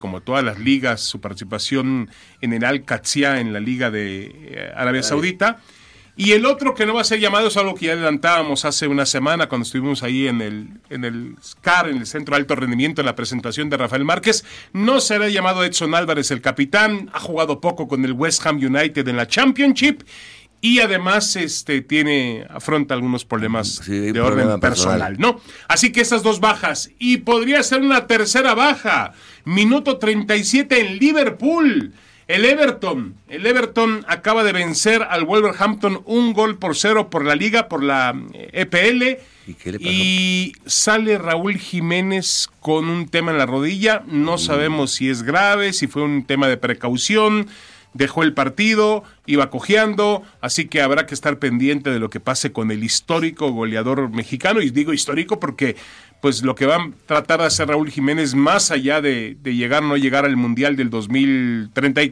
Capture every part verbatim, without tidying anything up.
como todas las ligas, su participación en el Al-Qadsiya en la Liga de eh, Arabia Saudita. Y el otro que no va a ser llamado es algo que ya adelantábamos hace una semana cuando estuvimos ahí en el, en el S C A R, en el Centro de Alto Rendimiento, en la presentación de Rafael Márquez. No será llamado Edson Álvarez, el capitán. Ha jugado poco con el West Ham United en la Championship. Y además este tiene afronta algunos problemas sí, de orden personal, personal, ¿no? Así que estas dos bajas. Y podría ser una tercera baja. Minuto treinta y siete en Liverpool. El Everton, el Everton acaba de vencer al Wolverhampton un gol por cero por la Liga, por la E P L. ¿Y qué le pasó? Y sale Raúl Jiménez con un tema en la rodilla. No mm. sabemos si es grave, si fue un tema de precaución. Dejó el partido, iba cojeando, así que habrá que estar pendiente de lo que pase con el histórico goleador mexicano. Y digo histórico porque pues lo que va a tratar de hacer Raúl Jiménez, más allá de, de llegar o no llegar al Mundial del dos mil treinta,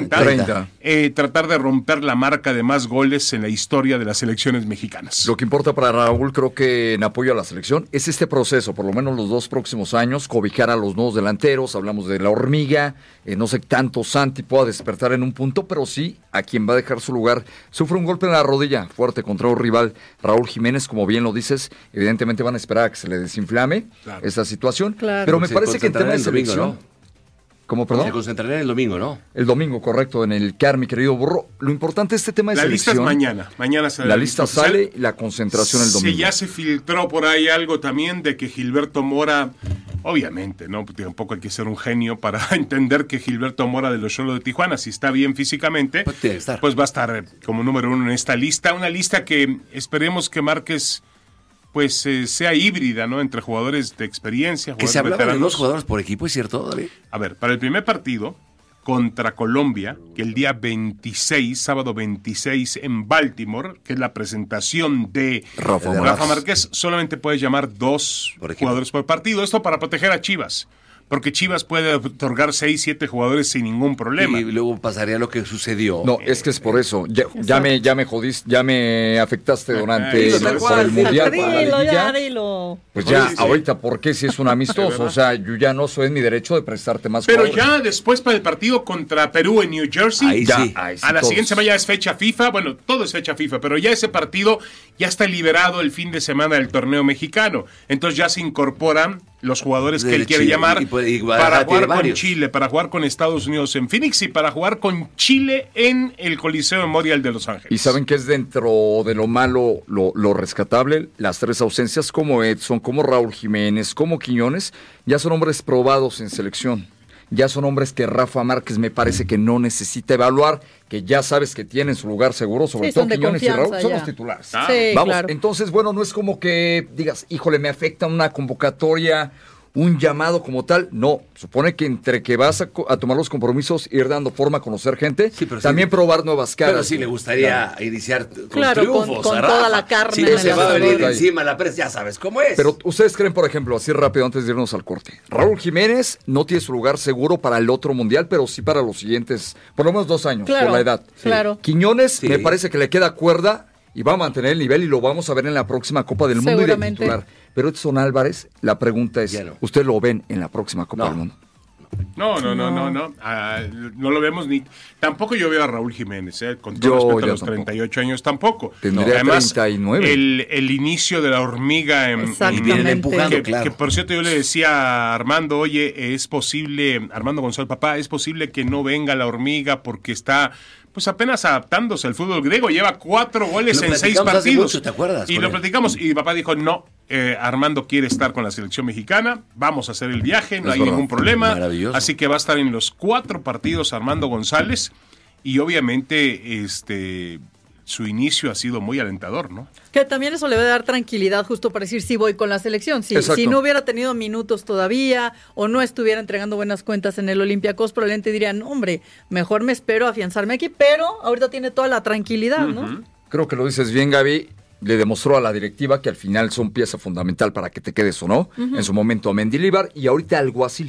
eh, tratar de romper la marca de más goles en la historia de las selecciones mexicanas. Lo que importa para Raúl, creo que en apoyo a la selección, es este proceso, por lo menos los dos próximos años, cobijar a los nuevos delanteros. Hablamos de la hormiga, eh, no sé tanto Santi pueda despertar en un punto, pero sí a quien va a dejar su lugar. Sufre un golpe en la rodilla fuerte contra un rival, Raúl Jiménez, como bien lo dices, evidentemente van a esperar a que se le desinflame Claro. esa situación, claro. Pero me se parece que en tema de selección, domingo, ¿no? ¿Cómo, perdón? Se concentrará el domingo, ¿no? El domingo, correcto, en el C A R, mi querido Burro. Lo importante es este tema de la selección. La lista es mañana, mañana sale la, la lista sale y la concentración el domingo. Sí, ya se filtró por ahí algo también de que Gilberto Mora, obviamente, ¿no? Tampoco hay que ser un genio para entender que Gilberto Mora de los Xolos de Tijuana, si está bien físicamente, pues, pues va a estar como número uno en esta lista, una lista que esperemos que Márquez pues eh, sea híbrida, ¿no? Entre jugadores de experiencia, jugadores que se hablaba veteranos. de dos jugadores por equipo, ¿es cierto, David? A ver, para el primer partido contra Colombia, que el día veintiséis, sábado veintiséis en Baltimore, que es la presentación de Rafa, de Rafa Márquez, solamente puedes llamar dos por jugadores por partido. Esto para proteger a Chivas. Porque Chivas puede otorgar seis, siete jugadores sin ningún problema. Y luego pasaría lo que sucedió. No, es que es por eso. Ya, ya me, ya me jodiste, ya me afectaste durante el, por el Mundial. Dilo, ya, dilo. Pues ya, sí, sí. Ahorita, ¿por qué si es un amistoso? O sea, yo ya no soy en mi derecho de prestarte más Pero jugadores. ya después para el partido contra Perú en New Jersey, ahí ya, sí. Ahí sí, a la todos. Siguiente semana ya es fecha FIFA. Bueno, todo es fecha FIFA, pero ya ese partido ya está liberado el fin de semana del torneo mexicano. Entonces ya se incorporan los jugadores que él quiere Chile, llamar y puede, y para jugar con varios. Chile, para jugar con Estados Unidos en Phoenix y para jugar con Chile en el Coliseo Memorial de Los Ángeles. Y saben que es dentro de lo malo, lo, lo rescatable, las tres ausencias como Edson, como Raúl Jiménez, como Quiñones, ya son hombres probados en selección. Ya son hombres que Rafa Márquez me parece que no necesita evaluar, que ya sabes que tienen su lugar seguro, sobre sí, todo Quiñones y Raúl, ya. Son los titulares. Ah. Sí, Vamos, claro. Entonces, bueno, no es como que digas, híjole, me afecta una convocatoria, un llamado como tal. No, supone que entre que vas a, a tomar los compromisos, ir dando forma a conocer gente, sí, también sí, probar nuevas caras. Pero sí le gustaría claro. iniciar con claro, triunfos. Con, con toda la carne. Si no se va a venir encima la prensa, ya sabes cómo es. Pero ustedes creen, por ejemplo, así rápido antes de irnos al corte, Raúl Jiménez no tiene su lugar seguro para el otro mundial, pero sí para los siguientes, por lo menos dos años, claro, por la edad. Claro. Sí. Quiñones sí. me parece que le queda cuerda y va a mantener el nivel y lo vamos a ver en la próxima Copa del Mundo y de titular. Pero Edson Álvarez, la pregunta es, no. ¿usted lo ven en la próxima Copa no. del Mundo? No, no, no, no, no. Uh, no lo vemos ni. Tampoco yo veo a Raúl Jiménez, eh, con todo yo, respeto a los tampoco. treinta y ocho años tampoco. Tendría Además, treinta y nueve. El, el inicio de la hormiga en, en, empujando, que, claro. que por cierto yo le decía a Armando, oye, es posible, Armando González, papá, es posible que no venga la hormiga porque está pues apenas adaptándose al fútbol griego, lleva cuatro goles en seis partidos. Mucho, ¿te acuerdas? Y lo él? platicamos y papá dijo, no, eh, Armando quiere estar con la selección mexicana, vamos a hacer el viaje, no es hay verdad. ningún problema. Así que va a estar en los cuatro partidos Armando González y obviamente este su inicio ha sido muy alentador, ¿no? Que también eso le va a dar tranquilidad justo para decir sí voy con la selección. Si, si no hubiera tenido minutos todavía o no estuviera entregando buenas cuentas en el Olympiacos, probablemente dirían, hombre, mejor me espero a afianzarme aquí, pero ahorita tiene toda la tranquilidad, uh-huh. ¿no? Creo que lo dices bien, Gaby. Le demostró a la directiva que al final son pieza fundamental para que te quedes o no. Uh-huh. En su momento a Mendilibar y ahorita al Guasil.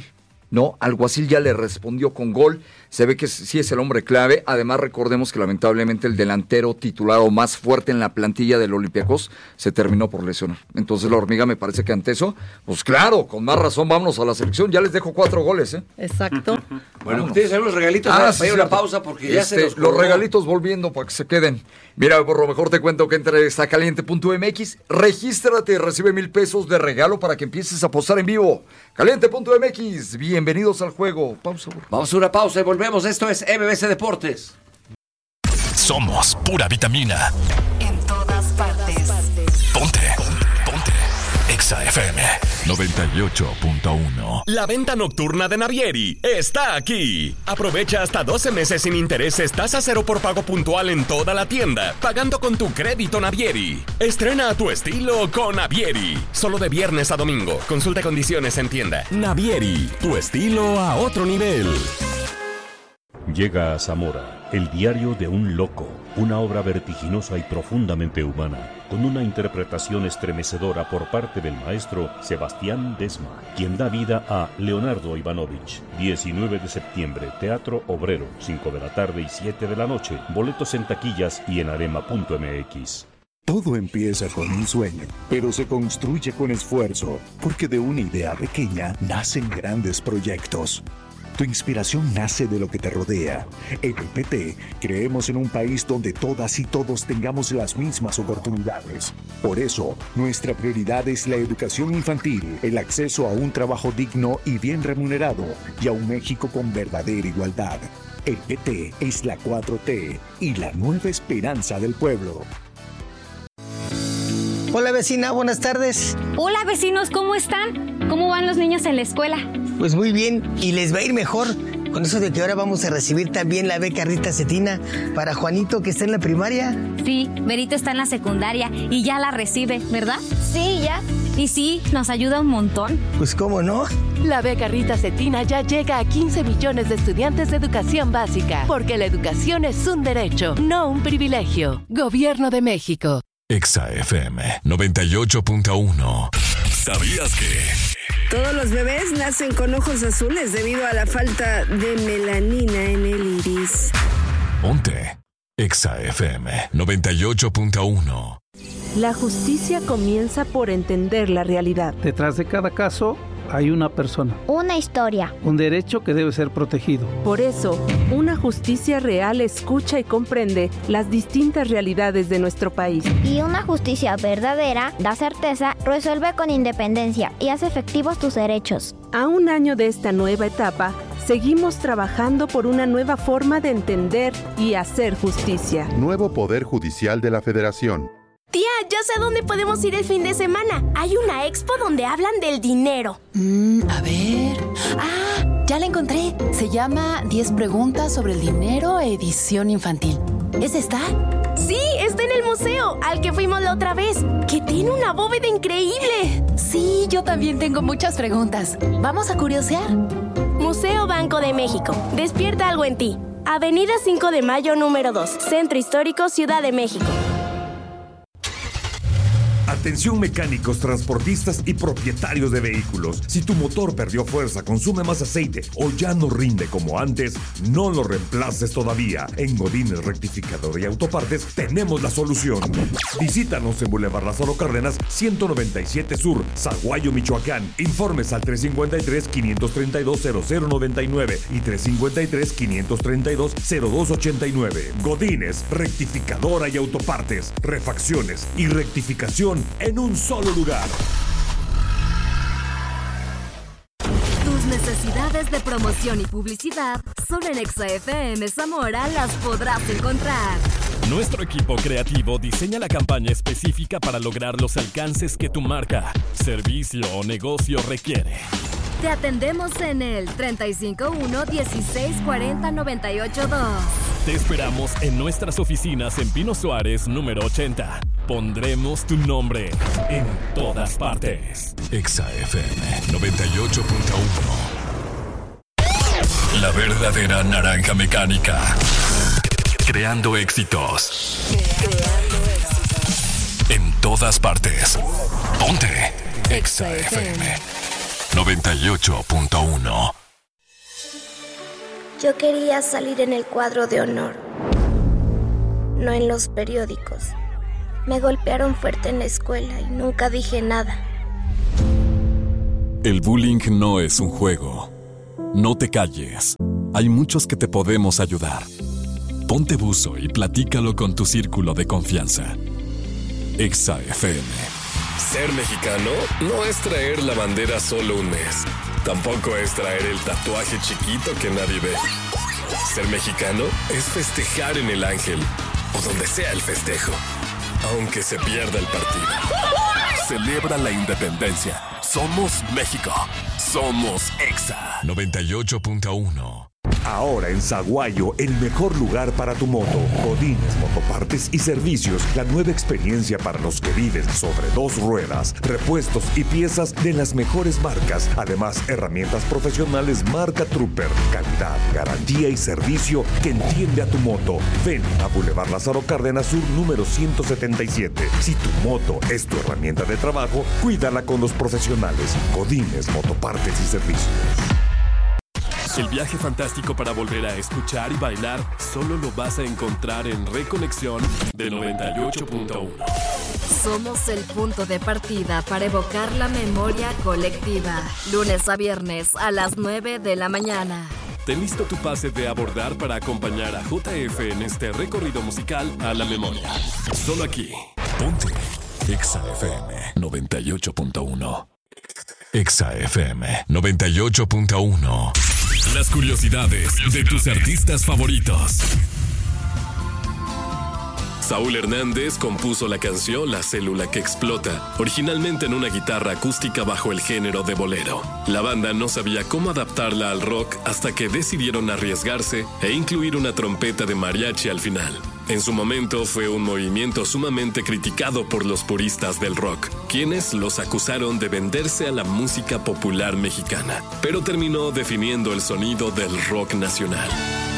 ¿no? Alguacil ya le respondió con gol, se ve que sí es el hombre clave. Además, recordemos que lamentablemente el delantero titulado más fuerte en la plantilla del Olympiacos se terminó por lesionar. Entonces la Hormiga me parece que ante eso, pues claro, con más razón vámonos a la selección. Ya les dejo cuatro goles, ¿eh? Exacto. Bueno, tienes algunos regalitos, ah, para sí, ir a una pausa porque este, ya se los Los regalitos volviendo para que se queden. Mira, por lo mejor te cuento que entres a caliente punto m x, regístrate y recibe mil pesos de regalo para que empieces a apostar en vivo. caliente punto m x, bienvenidos al juego. Pausa. Vamos a una pausa y volvemos. Esto es M B C Deportes. Somos pura vitamina. En todas partes. Ponte, ponte. Exa F M noventa y ocho punto uno. La venta nocturna de Navieri está aquí. Aprovecha hasta doce meses sin intereses, tasa cero por pago puntual en toda la tienda, pagando con tu crédito Navieri. Estrena a tu estilo con Navieri. Solo de viernes a domingo. Consulta condiciones en tienda. Navieri, tu estilo a otro nivel. Llega a Zamora, el diario de un loco, una obra vertiginosa y profundamente humana, con una interpretación estremecedora por parte del maestro Sebastián Desma, quien da vida a Leonardo Ivanovich. diecinueve de septiembre, Teatro Obrero, cinco de la tarde y siete de la noche. Boletos en taquillas y en arema punto m x. Todo empieza con un sueño, pero se construye con esfuerzo, porque de una idea pequeña nacen grandes proyectos. Tu inspiración nace de lo que te rodea. En el P T creemos en un país donde todas y todos tengamos las mismas oportunidades. Por eso, nuestra prioridad es la educación infantil, el acceso a un trabajo digno y bien remunerado, y a un México con verdadera igualdad. El P T es la cuatro T y la nueva esperanza del pueblo. Hola vecina, buenas tardes. Hola vecinos, ¿cómo están? ¿Cómo van los niños en la escuela? Pues muy bien, y les va a ir mejor con eso de que ahora vamos a recibir también la beca Rita Cetina para Juanito, que está en la primaria. Sí, Berito está en la secundaria y ya la recibe, ¿verdad? Sí, ya. Y sí, nos ayuda un montón. Pues cómo no. La beca Rita Cetina ya llega a quince millones de estudiantes de educación básica, porque la educación es un derecho, no un privilegio. Gobierno de México. Exa F M noventa y ocho punto uno. ¿Sabías que? Todos los bebés nacen con ojos azules debido a la falta de melanina en el iris. Ponte Exa F M noventa y ocho punto uno. La justicia comienza por entender la realidad. Detrás de cada caso hay una persona. Una historia. Un derecho que debe ser protegido. Por eso, una justicia real escucha y comprende las distintas realidades de nuestro país. Y una justicia verdadera da certeza, resuelve con independencia y hace efectivos tus derechos. A un año de esta nueva etapa, seguimos trabajando por una nueva forma de entender y hacer justicia. Nuevo Poder Judicial de la Federación. Tía, ya sé dónde podemos ir el fin de semana. Hay una expo donde hablan del dinero. Mm, a ver... Ah, ya la encontré. Se llama diez preguntas sobre el dinero, edición infantil. ¿Es esta? Sí, está en el museo, al que fuimos la otra vez, que tiene una bóveda increíble. Sí, yo también tengo muchas preguntas. Vamos a curiosear. Museo Banco de México. Despierta algo en ti. Avenida cinco de mayo, número dos. Centro Histórico, Ciudad de México. Atención mecánicos, transportistas y propietarios de vehículos. Si tu motor perdió fuerza, consume más aceite o ya no rinde como antes, no lo reemplaces todavía. En Godínez Rectificador y Autopartes tenemos la solución. Visítanos en Boulevard Lázaro Cárdenas, ciento noventa y siete Sur, Zaguayo, Michoacán. Informes al tres cinco tres, cinco tres dos, cero cero nueve nueve y tres cinco tres, cinco tres dos, cero dos ocho nueve. Godínez Rectificadora y Autopartes. Refacciones y rectificación en un solo lugar. Tus necesidades de promoción y publicidad solo en Exa F M Zamora las podrás encontrar. Nuestro equipo creativo diseña la campaña específica para lograr los alcances que tu marca, servicio o negocio requiere. Te atendemos en el treinta y cinco uno, dieciséis cuarenta, noventa y ocho dos. Te esperamos en nuestras oficinas en Pino Suárez, número ochenta. Pondremos tu nombre en todas partes. Exa F M noventa y ocho punto uno. La verdadera naranja mecánica. Creando éxitos. Creando éxitos. En todas partes. Ponte Exa F M noventa y ocho punto uno. Yo quería salir en el cuadro de honor, no en los periódicos. Me golpearon fuerte en la escuela y nunca dije nada. El bullying no es un juego. No te calles. Hay muchos que te podemos ayudar. Ponte buzo y platícalo con tu círculo de confianza. Exa F M. Ser mexicano no es traer la bandera solo un mes. Tampoco es traer el tatuaje chiquito que nadie ve. Ser mexicano es festejar en el Ángel o donde sea el festejo, aunque se pierda el partido. Celebra la independencia. Somos México. Somos Exa noventa y ocho punto uno. Ahora en Zaguayo, el mejor lugar para tu moto. Godínez Motopartes y Servicios, la nueva experiencia para los que viven sobre dos ruedas. Repuestos y piezas de las mejores marcas. Además, herramientas profesionales marca Trooper. Calidad, garantía y servicio que entiende a tu moto. Ven a Boulevard Lázaro Cárdenas Sur, número ciento setenta y siete. Si tu moto es tu herramienta de trabajo, cuídala con los profesionales. Godínez Motopartes y Servicios. El viaje fantástico para volver a escuchar y bailar solo lo vas a encontrar en Reconexión de noventa y ocho punto uno. Somos el punto de partida para evocar la memoria colectiva. Lunes a viernes a las nueve de la mañana. Ten listo tu pase de abordar para acompañar a J F en este recorrido musical a la memoria. Solo aquí. Ponte Exa F M noventa y ocho punto uno. Exa F M noventa y ocho punto uno. Las curiosidades de tus artistas favoritos. Saúl Hernández compuso la canción La Célula que Explota, originalmente en una guitarra acústica bajo el género de bolero. La banda no sabía cómo adaptarla al rock hasta que decidieron arriesgarse e incluir una trompeta de mariachi al final. En su momento fue un movimiento sumamente criticado por los puristas del rock, quienes los acusaron de venderse a la música popular mexicana, pero terminó definiendo el sonido del rock nacional.